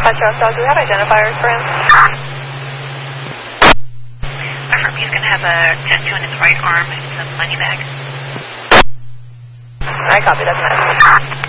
Rough Dog, do we have identifiers for him? Affirm, he's going to have a tattoo on his right arm and some money bag. Alright, copy, doesn't matter.